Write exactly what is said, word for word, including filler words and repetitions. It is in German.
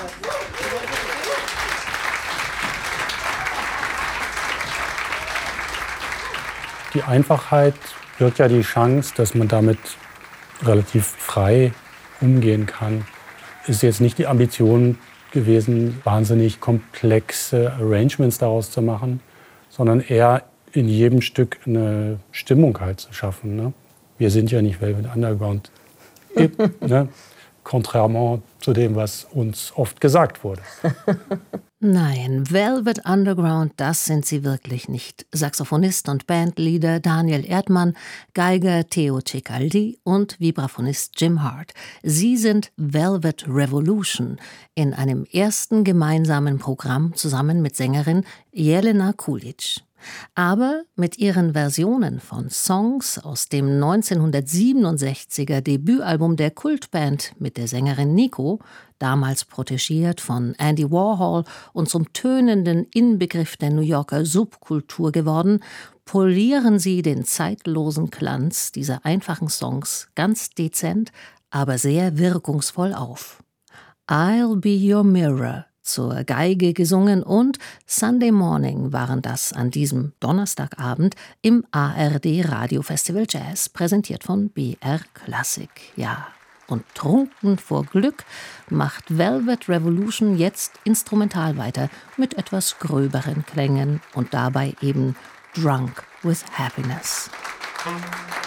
Die Einfachheit birgt ja die Chance, dass man damit relativ frei umgehen kann. Ist jetzt nicht die Ambition gewesen, wahnsinnig komplexe Arrangements daraus zu machen, sondern eher in jedem Stück eine Stimmung halt zu schaffen. Ne? Wir sind ja nicht Velvet Underground, ne? Contrairement zu dem, was uns oft gesagt wurde. Nein, Velvet Underground, das sind sie wirklich nicht. Saxophonist und Bandleader Daniel Erdmann, Geiger Theo Cecaldi und Vibraphonist Jim Hart. Sie sind Velvet Revolution in einem ersten gemeinsamen Programm zusammen mit Sängerin Jelena Kulic. Aber mit ihren Versionen von Songs aus dem neunzehnhundertsiebenundsechziger Debütalbum der Kultband mit der Sängerin Nico, damals protegiert von Andy Warhol und zum tönenden Inbegriff der New Yorker Subkultur geworden, polieren sie den zeitlosen Glanz dieser einfachen Songs ganz dezent, aber sehr wirkungsvoll auf. I'll Be Your Mirror, zur Geige gesungen, und Sunday Morning waren das an diesem Donnerstagabend im A R D Radiofestival Jazz, präsentiert von B R Classic. Ja, und trunken vor Glück macht Velvet Revolution jetzt instrumental weiter mit etwas gröberen Klängen und dabei eben Drunk with Happiness.